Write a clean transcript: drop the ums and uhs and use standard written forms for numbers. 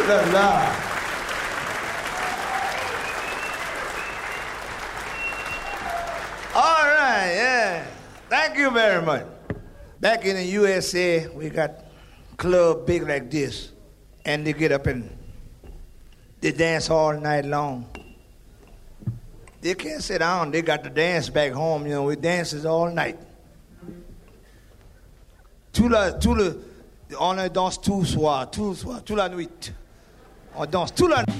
là là. All right, yeah. Thank you very much. Back in the USA, we got club big like this, and they get up and they dance all night long. They can't sit down. They got to dance back home. You know, we dances all night. On danse tout la nuit. On danse toute la nuit.